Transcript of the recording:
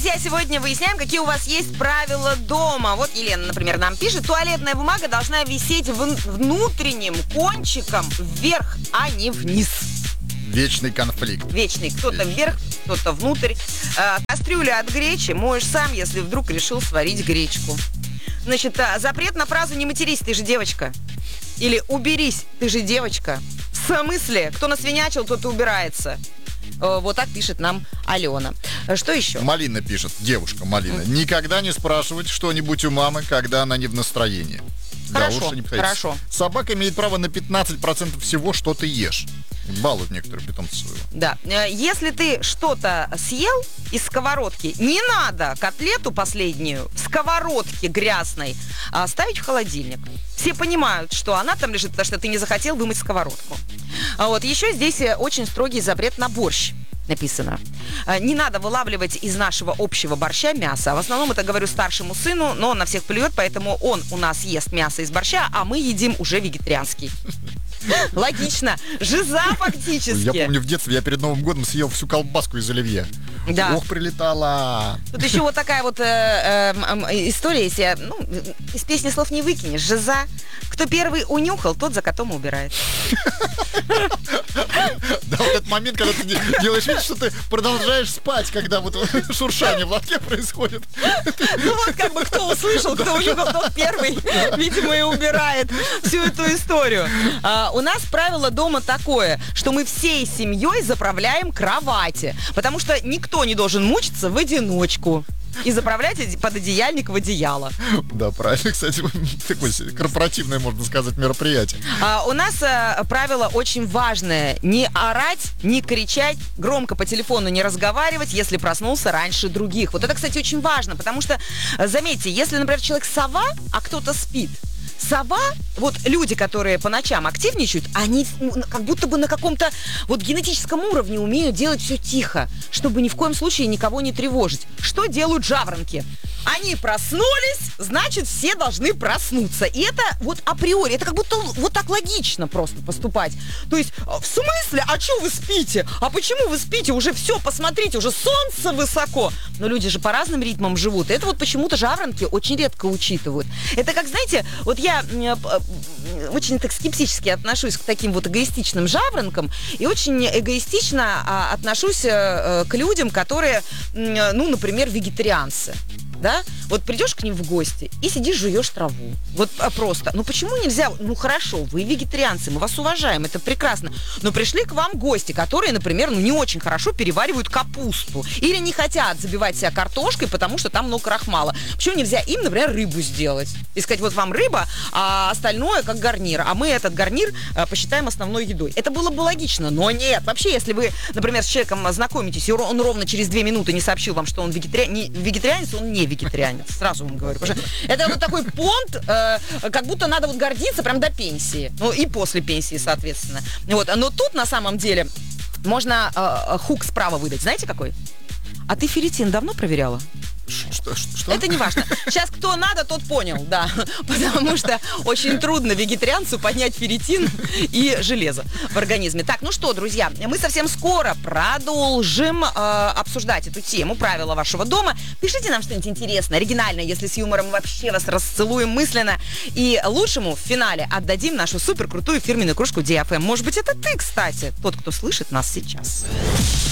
Друзья, сегодня выясняем, какие у вас есть правила дома. Вот Елена, например, нам пишет: туалетная бумага должна висеть внутренним кончиком вверх, а не вниз. Вечный конфликт. Вечный. Кто-то вверх, кто-то внутрь. Кастрюля от гречи моешь сам, если вдруг решил сварить гречку. Значит, запрет на фразу «не матерись, ты же девочка». Или «уберись, ты же девочка». В смысле? Кто насвинячил, тот и убирается. Вот так пишет нам Алена. Что еще? Малина пишет, девушка Малина. Никогда не спрашивать что-нибудь у мамы, когда она не в настроении. Хорошо, да, лучше не хорошо. Собака имеет право на 15% всего, что ты ешь. Балуют некоторые питомцы своего. Да. Если ты что-то съел из сковородки, не надо котлету последнюю в сковородке грязной ставить в холодильник. Все понимают, что она там лежит, потому что ты не захотел вымыть сковородку. Вот. Еще здесь очень строгий запрет на борщ. Написано. Не надо вылавливать из нашего общего борща мясо. В основном это говорю старшему сыну, но он на всех плюет, поэтому он у нас ест мясо из борща, а мы едим уже вегетарианский. Логично. Жиза фактически. Я помню, в детстве я перед Новым годом съел всю колбаску из оливье. Да. Ох, прилетала. Тут еще вот такая вот история, если из песни слов не выкинешь. Жиза. Кто первый унюхал, тот за котом убирает. Да, вот этот момент, когда ты делаешь вид, что ты продолжаешь спать, когда вот шуршание в лотке происходит. Ну вот как бы кто услышал, кто унюхал, тот первый, видимо, и убирает всю эту историю. У нас правило дома такое, что мы всей семьей заправляем кровати, потому что никто не должен мучиться в одиночку. И заправлять пододеяльник в одеяло. Да, правильно, кстати, такое корпоративное, можно сказать, мероприятие. У нас правило очень важное. Не орать, не кричать, громко по телефону не разговаривать, если проснулся раньше других. Вот это, кстати, очень важно, потому что, заметьте, если, например, человек сова, а кто-то спит, сова, вот люди, которые по ночам активничают, они как будто бы на каком-то вот генетическом уровне умеют делать все тихо, чтобы ни в коем случае никого не тревожить. Что делают жаворонки? Они проснулись, значит, все должны проснуться. И это вот априори, это как будто вот так логично просто поступать. То есть, в смысле? А что вы спите? А почему вы спите? Уже все, посмотрите, уже солнце высоко. Но люди же по разным ритмам живут. И это вот почему-то жаворонки очень редко учитывают. Это как, знаете, вот я очень так скептически отношусь к таким вот эгоистичным жаворонкам и очень эгоистично отношусь к людям, которые, ну, например, вегетарианцы. Да? Вот придешь к ним в гости и сидишь, жуешь траву. Вот просто. Ну почему нельзя? Ну хорошо, вы вегетарианцы, мы вас уважаем, это прекрасно. Но пришли к вам гости, которые, например, не очень хорошо переваривают капусту. Или не хотят забивать себя картошкой, потому что там много крахмала. Почему нельзя им, например, рыбу сделать? И сказать, вот вам рыба, а остальное как гарнир. А мы этот гарнир посчитаем основной едой. Это было бы логично, но нет. Вообще, если вы, например, с человеком знакомитесь, и он ровно через 2 минуты не сообщил вам, что он вегетарианец, он не вегетарианец, сразу вам говорю. Потому что это вот такой понт, как будто надо вот гордиться прям до пенсии. Ну и после пенсии, соответственно. Вот. Но тут на самом деле можно хук справа выдать. Знаете какой? А ты ферритин давно проверяла? Что? Это не важно. Сейчас кто надо, тот понял, да. Потому что очень трудно вегетарианцу поднять ферритин и железо в организме. Так, ну что, друзья, мы совсем скоро продолжим обсуждать эту тему, правила вашего дома. Пишите нам что-нибудь интересное, оригинальное, если с юмором вообще вас расцелуем мысленно. И лучшему в финале отдадим нашу супер крутую фирменную кружку DFM. Может быть, это ты, кстати, тот, кто слышит нас сейчас.